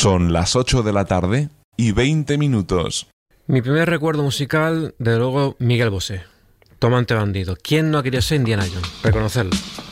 Son las 8 de la tarde y 20 minutos. Mi primer recuerdo musical, desde luego, Miguel Bosé. Tomante bandido. ¿Quién no ha querido ser Indiana Jones? Reconocerlo.